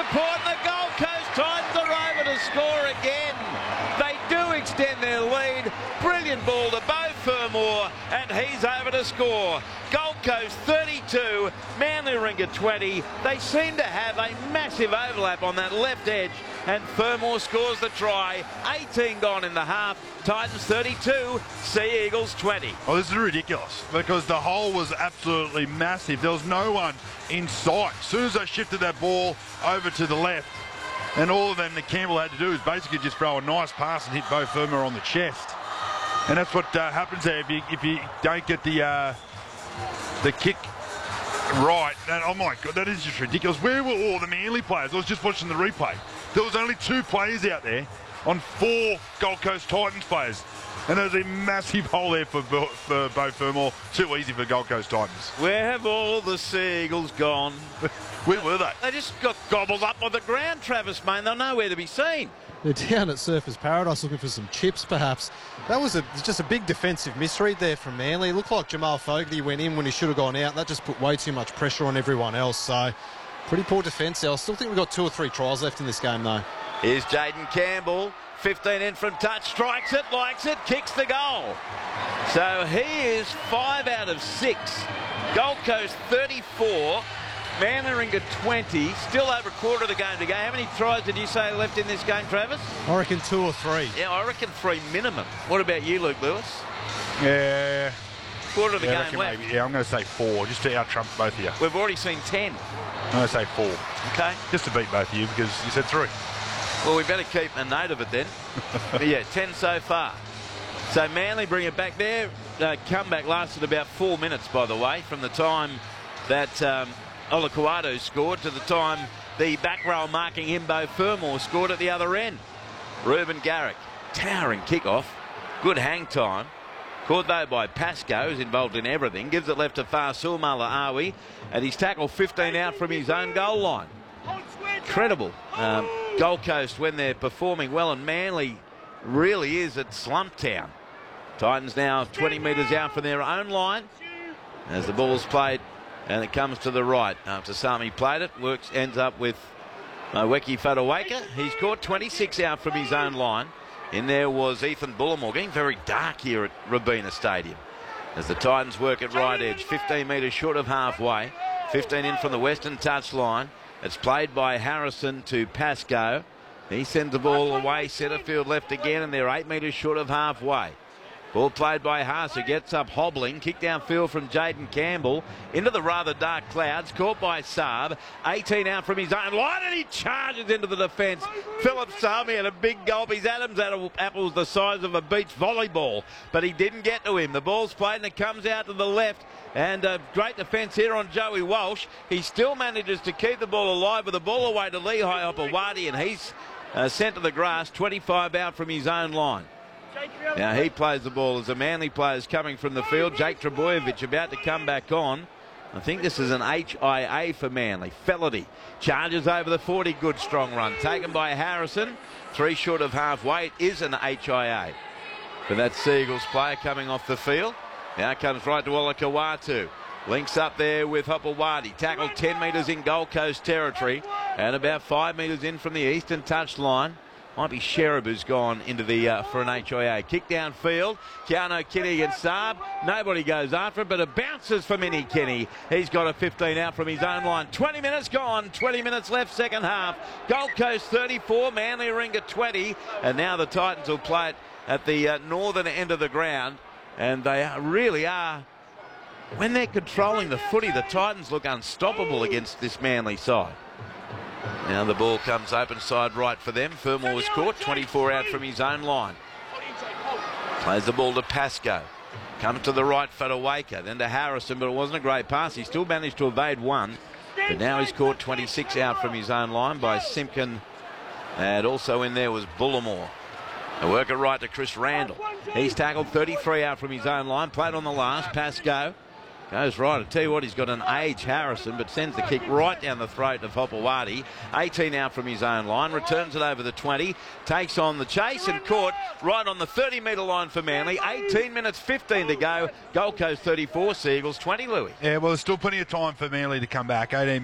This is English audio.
support, and the Gold Coast Titans are over to score again. They do extend their lead. Brilliant ball to Beau Fermor, and he's over to score. Gold Coast 32, Manly Warringah 20. They seem to have a massive overlap on that left edge, and Fermor scores the try. 18 gone in the half. Titans 32, Sea Eagles 20. Oh, this is ridiculous because the hole was absolutely massive. There was no one in sight. As soon as they shifted that ball over to the left, and all of them that Campbell had to do is basically just throw a nice pass and hit Beau Fermor on the chest. And that's what happens there if you don't get the kick right. And, oh my God, that is just ridiculous. Where were all the Manly players? I was just watching the replay. There was only 2 players out there on 4 Gold Coast Titans players. And there's a massive hole there for Beau Fermor. Too easy for Gold Coast Titans. Where have all the Sea Eagles gone? Where were they? They just got gobbled up by the ground, Travis Main. They're nowhere to be seen. They're down at Surfers Paradise looking for some chips, perhaps. That was just a big defensive misread there from Manly. It looked like Jamal Fogarty went in when he should have gone out. That just put way too much pressure on everyone else. So, pretty poor defence there. I still think we've got 2 or 3 tries left in this game, though. Here's Jaden Campbell. 15 in from touch, strikes it, likes it, kicks the goal. So he is 5 out of 6. Gold Coast 34, Manly Warringah 20. Still over a quarter of the game to go. How many tries did you say left in this game, Travis? I reckon 2 or 3. Yeah, I reckon 3 minimum. What about you, Luke Lewis? Yeah. Quarter of the game left. Maybe. Yeah, I'm going to say 4, just to out-trump both of you. We've already seen 10. I'm going to say 4. Okay. Just to beat both of you because you said 3. Well, we better keep a note of it then. But yeah, 10 so far. So Manly bring it back there. Comeback lasted about 4 minutes, by the way, from the time that Olakau'atu scored to the time the back row marking him, Beau Fermor, scored at the other end. Reuben Garrick, towering kickoff. Good hang time. Caught though by Pascoe, who's involved in everything. Gives it left to Fasul Malaawi, and he's tackled 15 out from his own goal line. Incredible. Gold Coast when they're performing well, and Manly really is at slump town. Titans now 20 metres out from their own line as the ball's played, and it comes to the right after Sami played it. Ends up with Weki Whatuwaka. He's caught 26 out from his own line. In there was Ethan Bullimore. Getting very dark here at Robina Stadium as the Titans work at right edge, 15 metres short of halfway. 15 in from the western touchline. It's played by Harrison to Pascoe. He sends the ball away, centre field left again, and they're 8 metres short of halfway. Ball played by Haas, who gets up hobbling. Kick downfield from Jaden Campbell into the rather dark clouds. Caught by Saab. 18 out from his own line, and he charges into the defence. Philip Saab, he had a big gulp. His Adam's apple's the size of a beach volleyball, but he didn't get to him. The ball's played, and it comes out to the left. And a great defence here on Joey Walsh. He still manages to keep the ball alive with the ball away to Lehigh Opawati, and he's sent to the grass, 25 out from his own line. Now he plays the ball as the Manly players coming from the field. Jake Trebojevic about to come back on. I think this is an HIA for Manly. Felity charges over the 40. Good strong run. Taken by Harrison. 3 short of halfway. It is an HIA for that Sea Eagles player coming off the field. Now comes right to Olakau'atu. Links up there with Hopewadi. Tackled 10 metres in Gold Coast territory and about 5 metres in from the eastern touch line. Might be Sherab who's gone into the for an HIA. Kick downfield. Keanu Kenny against Saab. Nobody goes after it, but it bounces for Minnie Kenny. He's got a 15 out from his own line. 20 minutes gone. 20 minutes left, second half. Gold Coast 34, Manly Warringah 20. And now the Titans will play it at the northern end of the ground. And they really are, when they're controlling the footy, the Titans look unstoppable against this Manly side. Now the ball comes open side right for them. Fermor was caught, 24 out from his own line. Plays the ball to Pascoe. Comes to the right, Whatuwaka, then to Harrison, but it wasn't a great pass. He still managed to evade one, but now he's caught 26 out from his own line by Simpkin, and also in there was Bullimore. A worker right to Chris Randall. He's tackled 33 out from his own line, played on the last. Pascoe goes right. I tell you what, he's got an age, Harrison, but sends the kick right down the throat of Hopewadi. 18 out from his own line, returns it over the 20, takes on the chase and caught right on the 30-metre line for Manly. 18 minutes 15 to go. Gold Coast 34, Sea Eagles 20, Louis. Yeah, well, there's still plenty of time for Manly to come back. 18